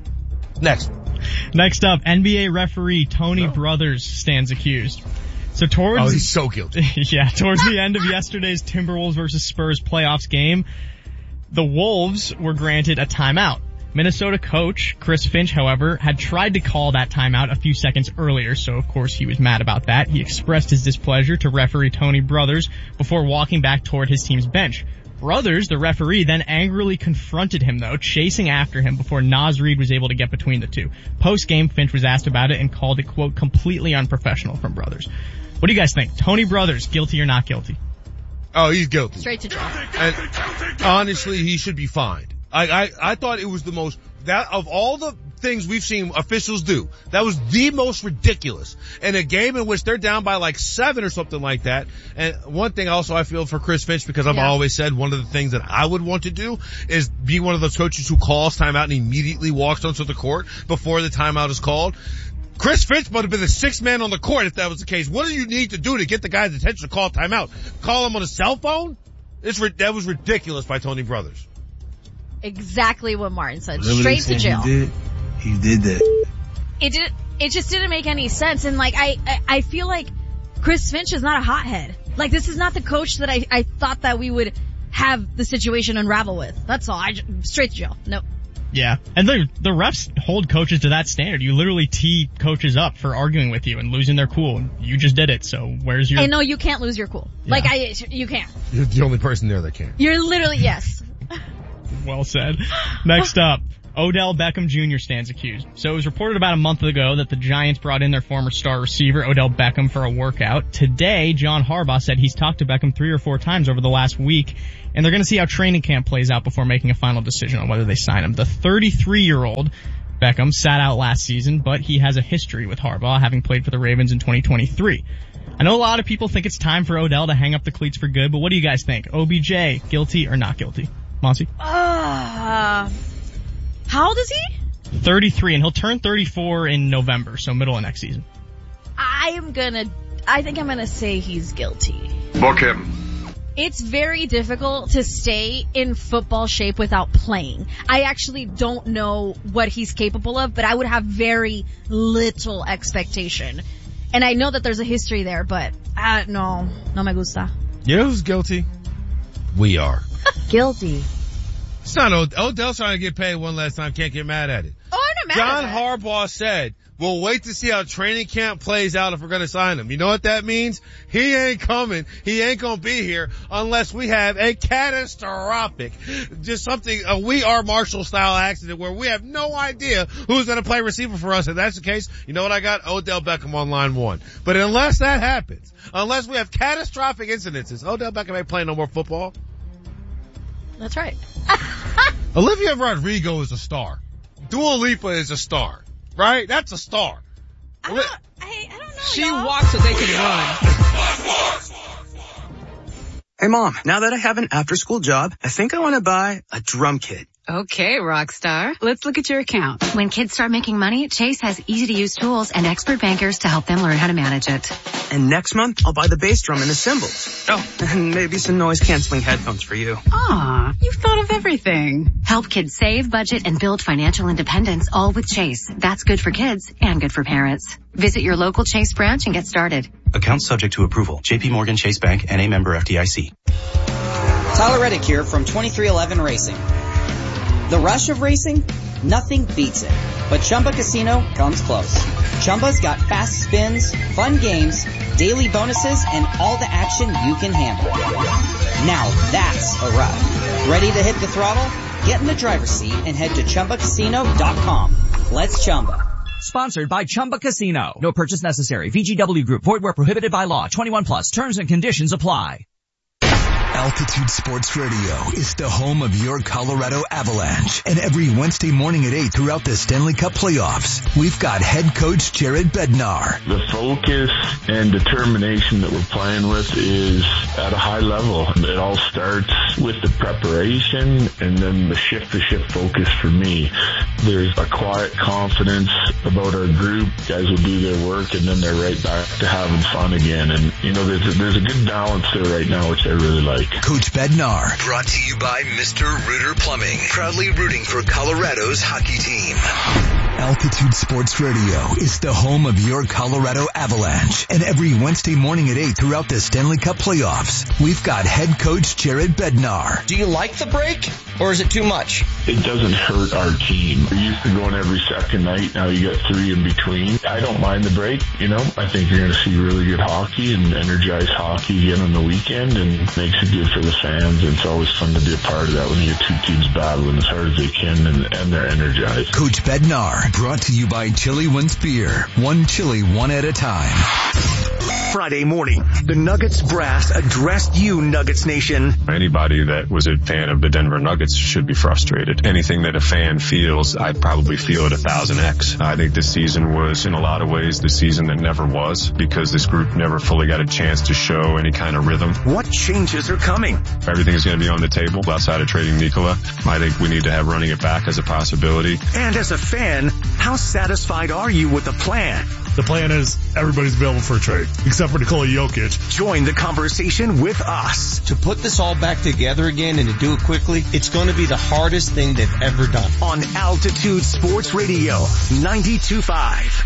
Next. Next up, N B A referee Tony no. Brothers stands accused. So towards, oh, he's so guilty. yeah, towards the end of yesterday's Timberwolves versus Spurs playoffs game, the Wolves were granted a timeout. Minnesota coach Chris Finch, however, had tried to call that timeout a few seconds earlier, so of course he was mad about that. He expressed his displeasure to referee Tony Brothers before walking back toward his team's bench. Brothers, the referee, then angrily confronted him, though, chasing after him before Naz Reid was able to get between the two. Post-game, Finch was asked about it and called it, quote, completely unprofessional from Brothers. What do you guys think? Tony Brothers, guilty or not guilty? Oh, he's guilty. Straight to jail. And honestly, he should be fined. I, I, I thought it was the most, that of all the things we've seen officials do. That was the most ridiculous. In a game in which they're down by like seven or something like that. And one thing also I feel for Chris Finch, because I've yeah. always said one of the things that I would want to do is be one of those coaches who calls timeout and immediately walks onto the court before the timeout is called. Chris Finch would have been the sixth man on the court if that was the case. What do you need to do to get the guy's attention to call timeout? Call him on a cell phone? It's, that was ridiculous by Tony Brothers. Exactly what Martin said. Whatever Straight to jail. He did, he did that. It did. It just didn't make any sense. And like, I, I, I feel like Chris Finch is not a hothead. Like, this is not the coach that I, I thought that we would have the situation unravel with. That's all. I just, straight to jail. Nope. Yeah. And the, the refs hold coaches to that standard. You literally tee coaches up for arguing with you and losing their cool. You just did it. So where's your... Hey, no, you can't lose your cool. Yeah. Like, I, you can't. You're the only person there that can. You're literally, yes. Well said. Next up, Odell Beckham Junior stands accused. So it was reported about a month ago that the Giants brought in their former star receiver, Odell Beckham, for a workout. Today, John Harbaugh said he's talked to Beckham three or four times over the last week, and they're going to see how training camp plays out before making a final decision on whether they sign him. The thirty-three-year-old Beckham sat out last season, but he has a history with Harbaugh, having played for the Ravens in twenty twenty-three. I know a lot of people think it's time for Odell to hang up the cleats for good, but what do you guys think? O B J, guilty or not guilty? Monty? Uh, how old is he? thirty-three, and he'll turn thirty-four in November, so middle of next season. I am gonna, I think I'm gonna say he's guilty. Book him. It's very difficult to stay in football shape without playing. I actually don't know what he's capable of, but I would have very little expectation. And I know that there's a history there, but uh, no, no me gusta. You know who's guilty? We are. Guilty. It's not Od- Odell's trying to get paid one last time. Can't get mad at it. Oh, I'm not mad John at it. Harbaugh said, we'll wait to see how training camp plays out if we're going to sign him. You know what that means? He ain't coming. He ain't going to be here unless we have a catastrophic, just something, a We Are Marshall style accident where we have no idea who's going to play receiver for us. If that's the case, you know what I got? Odell Beckham on line one. But unless that happens, unless we have catastrophic incidences, Odell Beckham ain't playing no more football. That's right. Olivia Rodrigo is a star. Dua Lipa is a star. Right? That's a star. I don't, I, I don't know. She y'all. walks so they can run. Hey Mom, now that I have an after-school job, I think I want to buy a drum kit. Okay, Rockstar. Let's look at your account. When kids start making money, Chase has easy-to-use tools and expert bankers to help them learn how to manage it. And next month, I'll buy the bass drum and the cymbals. Oh, and maybe some noise-canceling headphones for you. Aw, you've thought of everything. Help kids save, budget, and build financial independence, all with Chase. That's good for kids and good for parents. Visit your local Chase branch and get started. Account subject to approval. J P Morgan Chase Bank, N A member F D I C. Tyler Reddick here from twenty-three eleven Racing. The rush of racing? Nothing beats it. But Chumba Casino comes close. Chumba's got fast spins, fun games, daily bonuses, and all the action you can handle. Now that's a ride. Ready to hit the throttle? Get in the driver's seat and head to Chumba Casino dot com. Let's Chumba. Sponsored by Chumba Casino. No purchase necessary. V G W Group. Void where prohibited by law. twenty-one plus. Terms and conditions apply. Altitude Sports Radio is the home of your Colorado Avalanche. And every Wednesday morning at eight throughout the Stanley Cup playoffs, we've got head coach Jared Bednar. The focus and determination that we're playing with is at a high level. It all starts with the preparation and then the shift-to-shift focus for me. There's a quiet confidence about our group. Guys will do their work and then they're right back to having fun again. And, you know, there's a, there's a good balance there right now, which I really like. Coach Bednar, brought to you by Mister Rooter Plumbing, proudly rooting for Colorado's hockey team. Altitude Sports Radio is the home of your Colorado Avalanche. And every Wednesday morning at eight throughout the Stanley Cup playoffs, we've got head coach Jared Bednar. Do you like the break, or is it too much? It doesn't hurt our team. We're used to going every second night. Now you got three in between. I don't mind the break. You know, I think you're going to see really good hockey and energized hockey again on the weekend, and it makes it good for the fans. And it's always fun to be a part of that when you get two teams battling as hard as they can, and, and they're energized. Coach Bednar, brought to you by Chili Wins Beer. One chili, one at a time. Friday morning, the Nuggets brass addressed you, Nuggets Nation. Anybody that was a fan of the Denver Nuggets should be frustrated. Anything that a fan feels, I probably feel at a thousand X. I think this season was, in a lot of ways, the season that never was, because this group never fully got a chance to show any kind of rhythm. What changes are coming? Everything is going to be on the table outside of trading Nikola. I think we need to have running it back as a possibility. And as a fan, how satisfied are you with the plan? The plan is everybody's available for a trade, except for Nikola Jokic. Join the conversation with us. To put this all back together again and to do it quickly, it's going to be the hardest thing they've ever done. On Altitude Sports Radio, ninety-two point five.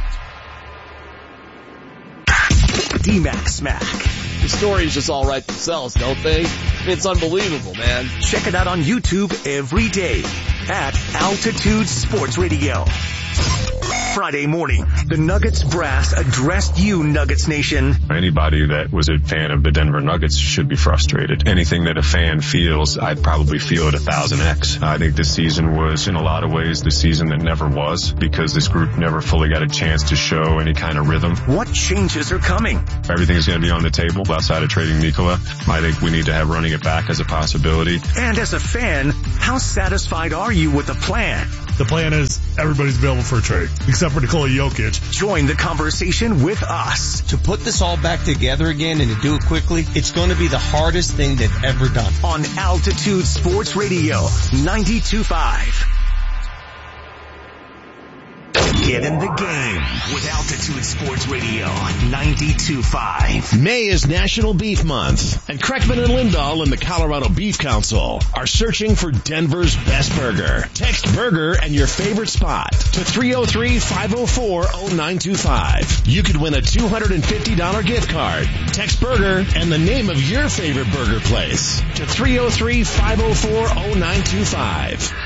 D-Mac Smack. The stories just all write themselves, don't they? It's unbelievable, man. Check it out on YouTube every day at Altitude Sports Radio. Friday morning, the Nuggets brass addressed you, Nuggets Nation. Anybody that was a fan of the Denver Nuggets should be frustrated. Anything that a fan feels, I probably feel at a thousand X. I think this season was, in a lot of ways, the season that never was, because this group never fully got a chance to show any kind of rhythm. What changes are coming? Everything is going to be on the table outside of trading Nikola. I think we need to have running it back as a possibility. And as a fan, how satisfied are you with the plan? The plan is everybody's available for a trade, except for Nikola Jokic. Join the conversation with us. To put this all back together again and to do it quickly, it's going to be the hardest thing they've ever done. On Altitude Sports Radio, ninety-two point five. Get in the game with Altitude Sports Radio, ninety-two point five. May is National Beef Month, and Kreckman and Lindahl and the Colorado Beef Council are searching for Denver's best burger. Text burger and your favorite spot to three oh three, five oh four, oh nine two five. You could win a two hundred fifty dollars gift card. Text burger and the name of your favorite burger place to three oh three, five oh four, oh nine two five.